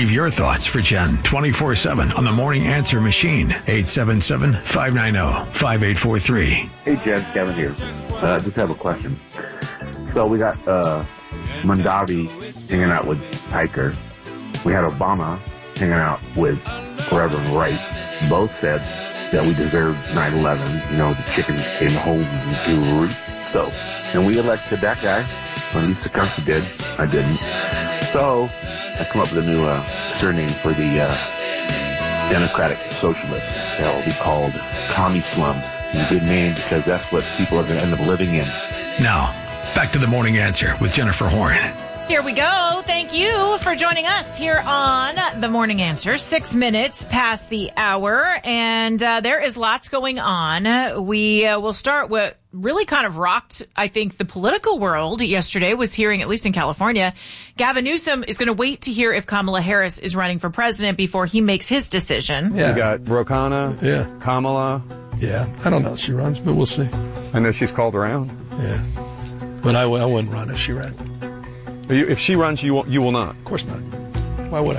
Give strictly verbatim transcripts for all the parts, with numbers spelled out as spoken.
Leave your thoughts for Jen twenty-four seven on the Morning Answer machine. eight seven seven, five nine zero, five eight four three. Hey, Jen, Kevin here. Uh, just have a question. So we got uh, Mondavi hanging out with Hiker. We had Obama hanging out with Reverend Wright. Both said that we deserved nine eleven. You know, the chickens came home to roost. So, and we elected that guy. At least the country did. I didn't. So I come up with a new uh, surname for the uh, Democratic Socialists. That will be called Commie Slum. It's a good name because that's what people are going to end up living in. Now, back to the Morning Answer with Jennifer Horn. Here we go. Thank you for joining us here on The Morning Answer. Six minutes past the hour, and uh, there is lots going on. We uh, will start with really kind of rocked, I think, the political world yesterday was hearing, at least in California, Gavin Newsom is going to wait to hear if Kamala Harris is running for president before he makes his decision. Yeah. You got Ro Khanna, yeah. Kamala. Yeah, I don't know if she runs, but we'll see. I know she's called around. Yeah, but I, I wouldn't run if she ran. If she runs, you will, you will not. Of course not. Why would I?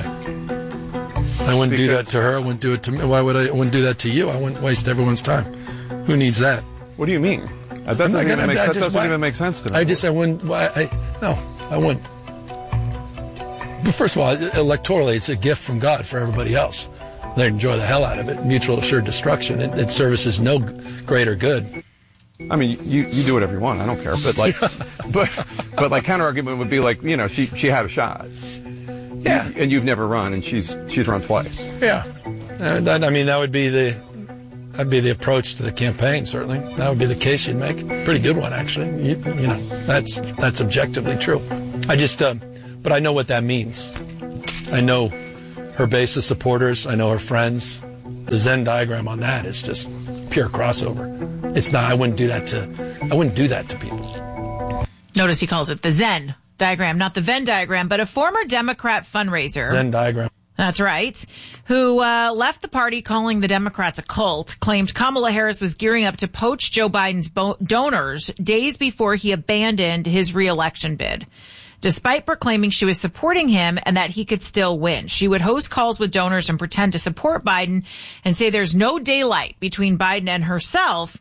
I wouldn't because do that to her. I wouldn't do it to me. Why would I? I wouldn't do that to you. I wouldn't waste everyone's time. Who needs that? What do you mean? That doesn't, even, gonna, make, that just, doesn't why, even make sense to me. I just, I wouldn't, why, I, no, I wouldn't. But first of all, electorally, it's a gift from God for everybody else. They enjoy the hell out of it. Mutual assured destruction. It, it services no greater good. I mean, you, you do whatever you want. I don't care. But like, but but like counter argument would be like, you know, she she had a shot. Yeah. You, and you've never run, and she's she's run twice. Yeah. Uh, that, I mean, that would be the that'd be the approach to the campaign. Certainly, that would be the case you'd make. Pretty good one, actually. You, you know, that's that's objectively true. I just, uh, but I know what that means. I know her base of supporters. I know her friends. The Venn diagram on that is just pure crossover. It's not, I wouldn't do that to, I wouldn't do that to people. Notice he calls it the Zen diagram, not the Venn diagram, but a former Democrat fundraiser. Venn diagram. That's right. Who uh, left the party calling the Democrats a cult, claimed Kamala Harris was gearing up to poach Joe Biden's bo- donors days before he abandoned his re-election bid. Despite proclaiming she was supporting him and that he could still win. She would host calls with donors and pretend to support Biden and say there's no daylight between Biden and herself.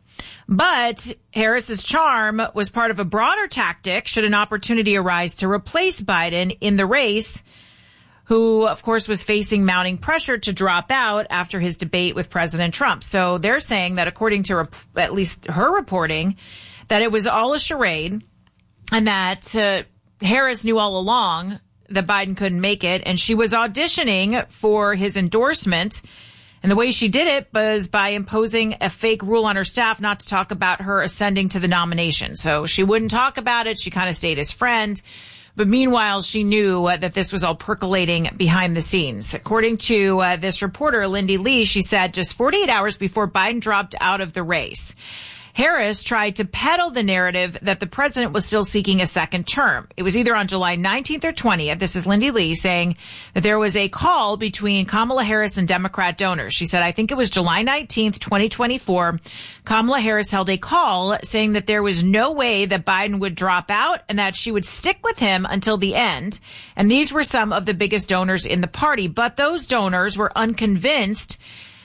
But Harris's charm was part of a broader tactic should an opportunity arise to replace Biden in the race, who, of course, was facing mounting pressure to drop out after his debate with President Trump. So they're saying that, according to rep- at least her reporting, that it was all a charade and that uh, Harris knew all along that Biden couldn't make it, and she was auditioning for his endorsement. And the way she did it was by imposing a fake rule on her staff not to talk about her ascending to the nomination. So she wouldn't talk about it. She kind of stayed as friend. But meanwhile, she knew uh, that this was all percolating behind the scenes. According to uh, this reporter, Lindy Lee, she said just forty-eight hours before Biden dropped out of the race, Harris tried to peddle the narrative that the president was still seeking a second term. It was either on July nineteenth or twentieth. This is Lindy Lee saying that there was a call between Kamala Harris and Democrat donors. She said, I think it was July nineteenth, twenty twenty-four. Kamala Harris held a call saying that there was no way that Biden would drop out and that she would stick with him until the end. And these were some of the biggest donors in the party. But those donors were unconvinced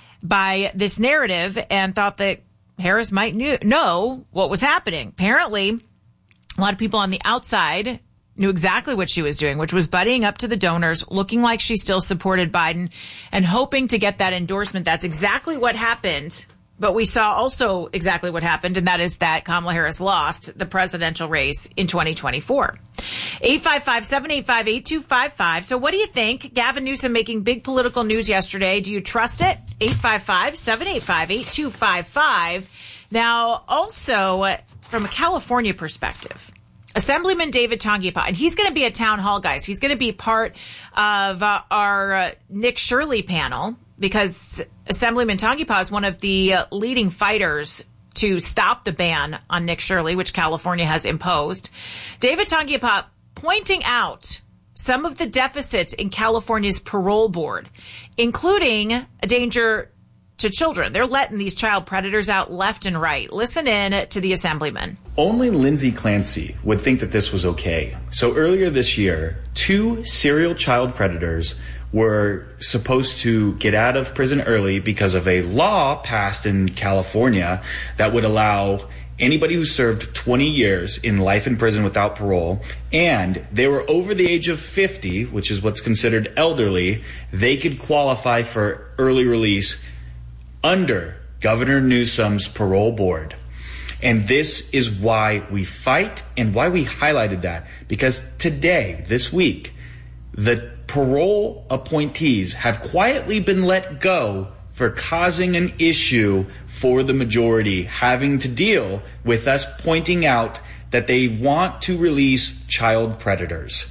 by this narrative and thought that Harris might knew, know what was happening. Apparently, a lot of people on the outside knew exactly what she was doing, which was buddying up to the donors, looking like she still supported Biden and hoping to get that endorsement. That's exactly what happened. But we saw also exactly what happened, and that is that Kamala Harris lost the presidential race in twenty twenty-four. eight five five, seven eight five, eight two five five. So what do you think? Gavin Newsom making big political news yesterday. Do you trust it? eight five five, seven eight five, eight two five five. Now, also, uh, from a California perspective, Assemblyman David Tanguipa, and he's going to be at town hall, guys. He's going to be part of uh, our uh, Nick Shirley panel, because Assemblyman Tanguipa is one of the uh, leading fighters to stop the ban on Nick Shirley, which California has imposed. David Tanguipa pointing out some of the deficits in California's parole board, including a danger to children. They're letting these child predators out left and right. Listen in to the Assemblyman. Only Lindsay Clancy would think that this was okay. So earlier this year, two serial child predators were supposed to get out of prison early because of a law passed in California that would allow anybody who served twenty years in life in prison without parole, and they were over the age of fifty, which is what's considered elderly, they could qualify for early release under Governor Newsom's parole board. And this is why we fight and why we highlighted that. Because today, this week, the parole appointees have quietly been let go for causing an issue for the majority, having to deal with us pointing out that they want to release child predators.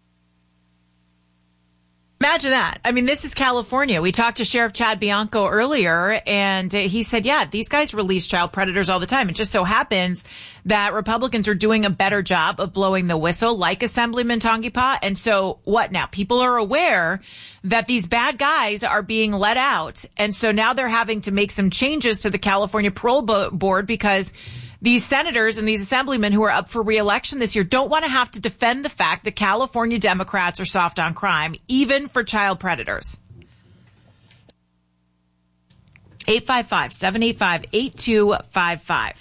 Imagine that. I mean, this is California. We talked to Sheriff Chad Bianco earlier, and he said, yeah, these guys release child predators all the time. It just so happens that Republicans are doing a better job of blowing the whistle, like Assemblyman Tongipa. And so what now? People are aware that these bad guys are being let out. And so now they're having to make some changes to the California Parole Board because these senators and these assemblymen who are up for re-election this year don't want to have to defend the fact that California Democrats are soft on crime, even for child predators. eight five five, seven eight five, eight two five five.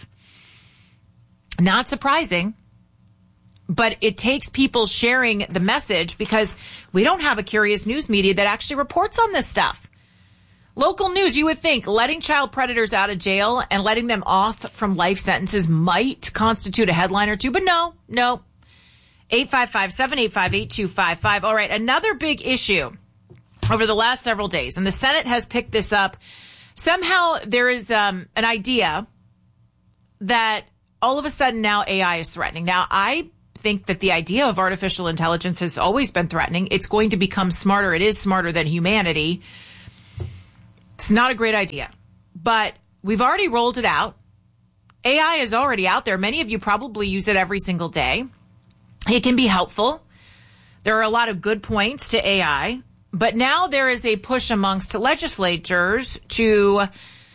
Not surprising, but it takes people sharing the message because we don't have a curious news media that actually reports on this stuff. Local news, you would think letting child predators out of jail and letting them off from life sentences might constitute a headline or two, but no, no. eight five five, seven eight five, eight two five five. All right, another big issue over the last several days, and the Senate has picked this up. Somehow there is um, an idea that all of a sudden now A I is threatening. Now, I think that the idea of artificial intelligence has always been threatening. It's going to become smarter. It is smarter than humanity. It's not a great idea, but we've already rolled it out. A I is already out there. Many of you probably use it every single day. It can be helpful. There are a lot of good points to A I, but now there is a push amongst legislators to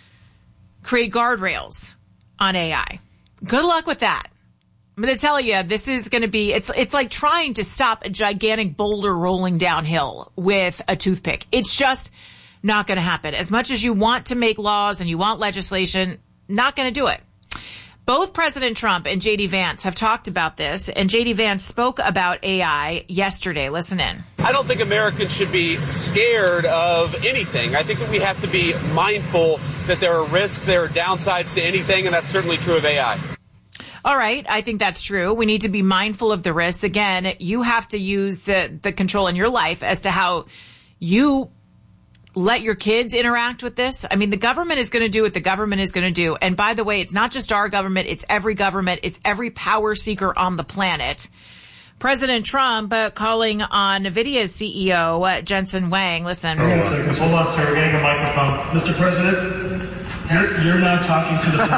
create guardrails on A I. Good luck with that. I'm going to tell you, this is going to be, it's, it's like trying to stop a gigantic boulder rolling downhill with a toothpick. It's just not going to happen. As much as you want to make laws and you want legislation, not going to do it. Both President Trump and J D Vance have talked about this, and J D Vance spoke about A I yesterday. Listen in. I don't think Americans should be scared of anything. I think that we have to be mindful that there are risks, there are downsides to anything, and that's certainly true of A I. All right. I think that's true. We need to be mindful of the risks. Again, you have to use uh, the control in your life as to how you let your kids interact with this. I mean, the government is going to do what the government is going to do. And by the way, it's not just our government. It's every government. It's every power seeker on the planet. President Trump uh, calling on NVIDIA's C E O, uh, Jensen Huang. Listen. Hang on a second. Hold on, sir. We're getting a microphone. Mister President, you're, you're not talking to the phone.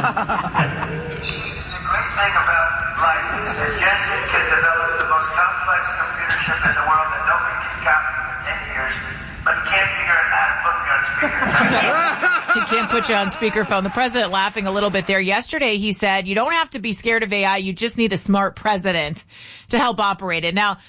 The great thing about life is that Jensen can develop the most complex computer chip in the world that nobody can copy for ten years. But he can't figure out how to put me on speakerphone. He can't put you on speakerphone. The president laughing a little bit there. Yesterday, he said, you don't have to be scared of A I. You just need a smart president to help operate it. Now,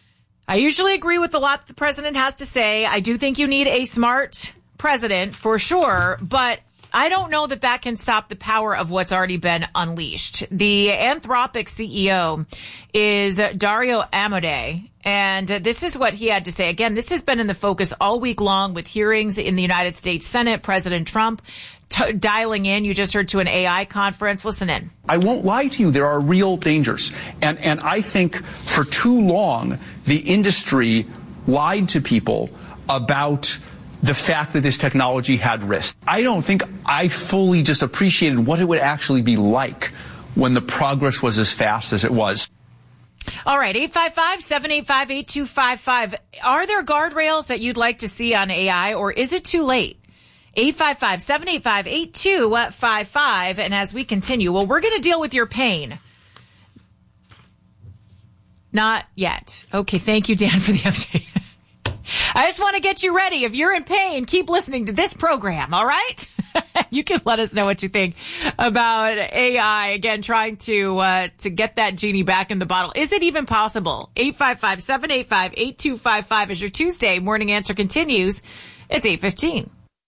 I usually agree with a lot the president has to say. I do think you need a smart president for sure, but I don't know that that can stop the power of what's already been unleashed. The Anthropic C E O is Dario Amodei, and this is what he had to say. Again, this has been in the focus all week long with hearings in the United States Senate. President Trump t- dialing in. You just heard to an A I conference. Listen in. I won't lie to you. There are real dangers. And, and I think for too long, the industry lied to people about the fact that this technology had risk. I don't think I fully just appreciated what it would actually be like when the progress was as fast as it was. All right, eight five five, seven eight five, eight two five five. Are there guardrails that you'd like to see on A I, or is it too late? eight five five, seven eight five, eight two five five. And as we continue, well, we're going to deal with your pain. Not yet. Okay, thank you, Dan, for the update. I just want to get you ready. If you're in pain, keep listening to this program, all right? You can let us know what you think about A I, again, trying to uh, to get that genie back in the bottle. Is it even possible? eight five five, seven eight five, eight two five five as your Tuesday morning answer continues. It's eight fifteen.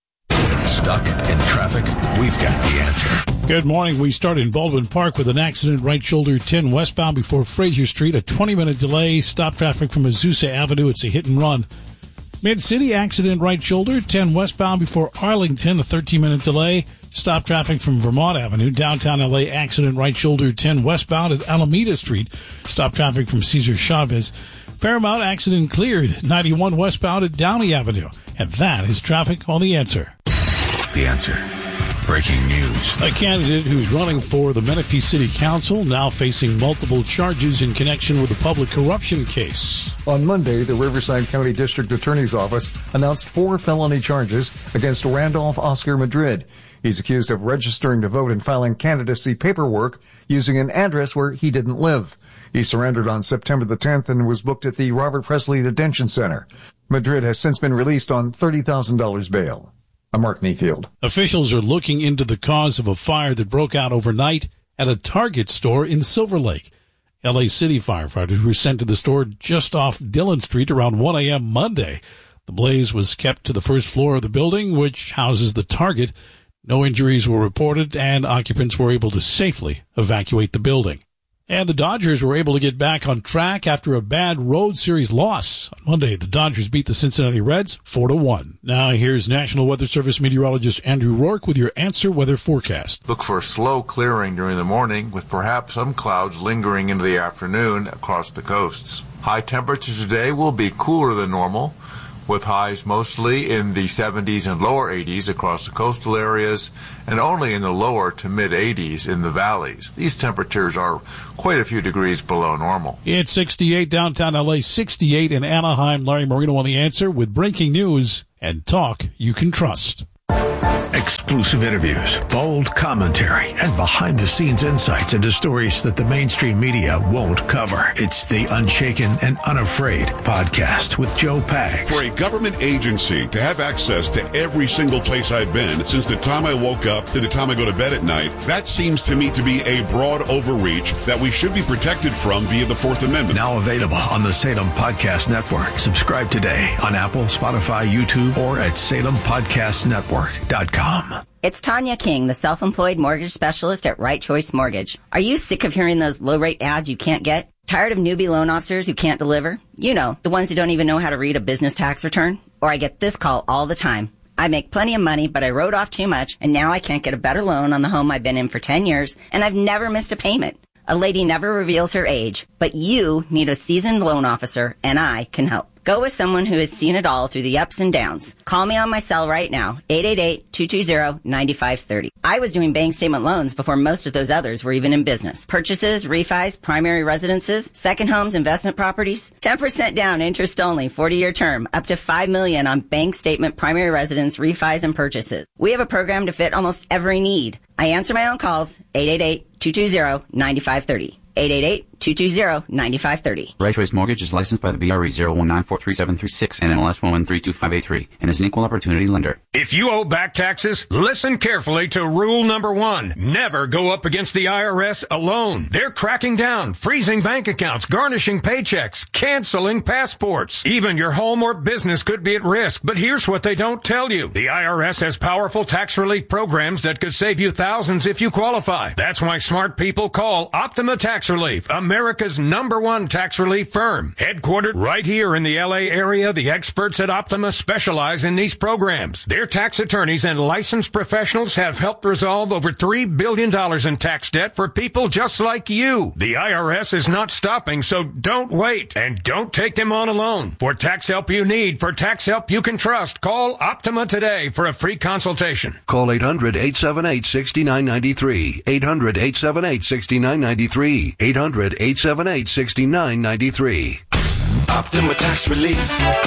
Stuck in traffic? We've got the answer. Good morning. We start in Baldwin Park with an accident, right shoulder ten westbound before Fraser Street. A twenty-minute delay. Stop traffic from Azusa Avenue. It's a hit and run. Mid-City accident, right shoulder, ten westbound before Arlington, a thirteen-minute delay. Stop traffic from Vermont Avenue. Downtown L A accident, right shoulder, ten westbound at Alameda Street. Stop traffic from Cesar Chavez. Paramount accident cleared, ninety-one westbound at Downey Avenue. And that is traffic on The Answer. The Answer. Breaking news. A candidate who's running for the Menifee City Council now facing multiple charges in connection with a public corruption case. On Monday, the Riverside County District Attorney's Office announced four felony charges against Randolph Oscar Madrid. He's accused of registering to vote and filing candidacy paperwork using an address where he didn't live. He surrendered on September the tenth and was booked at the Robert Presley Detention Center. Madrid has since been released on thirty thousand dollars bail. I'm Mark Mayfield. Officials are looking into the cause of a fire that broke out overnight at a Target store in Silver Lake. L A City firefighters were sent to the store just off Dillon Street around one a.m. Monday. The blaze was kept to the first floor of the building, which houses the Target. No injuries were reported, and occupants were able to safely evacuate the building. And the Dodgers were able to get back on track after a bad road series loss. On Monday, the Dodgers beat the Cincinnati Reds four to one. Now here's National Weather Service meteorologist Andrew Rourke with your Answer Weather forecast. Look for slow clearing during the morning with perhaps some clouds lingering into the afternoon across the coasts. High temperatures today will be cooler than normal, with highs mostly in the seventies and lower eighties across the coastal areas and only in the lower to mid-eighties in the valleys. These temperatures are quite a few degrees below normal. It's sixty-eight downtown L A, sixty-eight in Anaheim. Larry Marino on The Answer with breaking news and talk you can trust. Exclusive interviews, bold commentary, and behind-the-scenes insights into stories that the mainstream media won't cover. It's the Unshaken and Unafraid podcast with Joe Pags. For a government agency to have access to every single place I've been since the time I woke up to the time I go to bed at night, that seems to me to be a broad overreach that we should be protected from via the Fourth Amendment. Now available on the Salem Podcast Network. Subscribe today on Apple, Spotify, YouTube, or at salem podcast network dot com. It's Tanya King, the self-employed mortgage specialist at Right Choice Mortgage. Are you sick of hearing those low-rate ads you can't get? Tired of newbie loan officers who can't deliver? You know, the ones who don't even know how to read a business tax return? Or I get this call all the time. I make plenty of money, but I wrote off too much, and now I can't get a better loan on the home I've been in for ten years, and I've never missed a payment. A lady never reveals her age, but you need a seasoned loan officer, and I can help. Go with someone who has seen it all through the ups and downs. Call me on my cell right now, eight eight eight, two two zero, nine five three zero. I was doing bank statement loans before most of those others were even in business. Purchases, refis, primary residences, second homes, investment properties. ten percent down, interest only, forty-year term, up to five million dollars on bank statement, primary residence, refis, and purchases. We have a program to fit almost every need. I answer my own calls, eight eight eight, two two zero, nine five three zero. eight eight eight, two two zero, nine five three zero. Right Choice Mortgage is licensed by the B R E zero one nine four three seven three six and N M L S one one three two five eight three and is an equal opportunity lender. If you owe back taxes, listen carefully to rule number one. Never go up against the I R S alone. They're cracking down, freezing bank accounts, garnishing paychecks, canceling passports. Even your home or business could be at risk. But here's what they don't tell you. The I R S has powerful tax relief programs that could save you thousands if you qualify. That's why smart people call Optima Tax Relief, America's number one tax relief firm. Headquartered right here in the L A area, the experts at Optima specialize in these programs. Their tax attorneys and licensed professionals have helped resolve over three billion dollars in tax debt for people just like you. The I R S is not stopping, so don't wait. And don't take them on alone. For tax help you need, for tax help you can trust, call Optima today for a free consultation. Call eight hundred, eight seven eight, six nine nine three. eight hundred, eight seven eight, six nine nine three. eight hundred, eight seven eight, six nine nine three. Optima Tax Relief.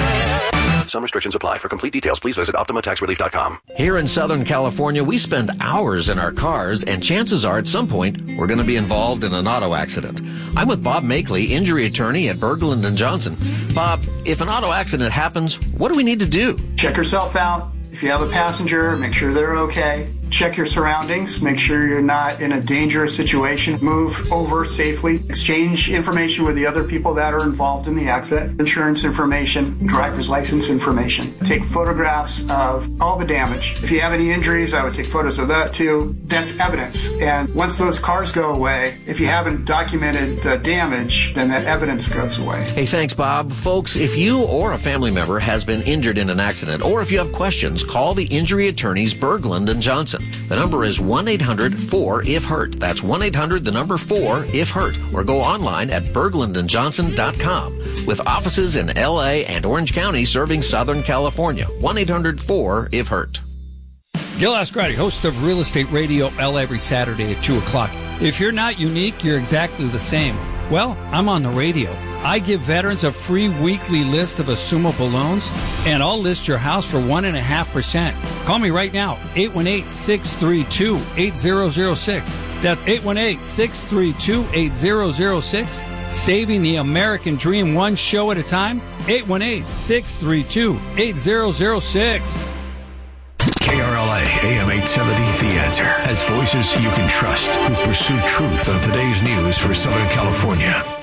Some restrictions apply. For complete details, please visit optima tax relief dot com. Here in Southern California, we spend hours in our cars, and chances are at some point we're going to be involved in an auto accident. I'm with Bob Makeley, injury attorney at Berglund and Johnson. Bob, if an auto accident happens, what do we need to do? Check yourself out. If you have a passenger, make sure they're okay. Check your surroundings. Make sure you're not in a dangerous situation. Move over safely. Exchange information with the other people that are involved in the accident. Insurance information, driver's license information. Take photographs of all the damage. If you have any injuries, I would take photos of that too. That's evidence. And once those cars go away, if you haven't documented the damage, then that evidence goes away. Hey, thanks, Bob. Folks, if you or a family member has been injured in an accident, or if you have questions, call the injury attorneys Berglund and Johnson. The number is one eight hundred four if hurt. That's one eight hundred, the number four, if hurt. Or go online at berglund and johnson dot com. With offices in L A and Orange County serving Southern California. one eight hundred four if hurt. Gil Ascarati, host of Real Estate Radio L every Saturday at two o'clock. If you're not unique, you're exactly the same. Well, I'm on the radio. I give veterans a free weekly list of assumable loans, and I'll list your house for one point five percent. Call me right now, eight one eight, six three two, eight zero zero six. That's eight one eight, six three two, eight zero zero six. Saving the American dream one show at a time, eight one eight, six three two, eight zero zero six. K R L A A M eight seventy The Answer has voices you can trust who pursue truth on today's news for Southern California.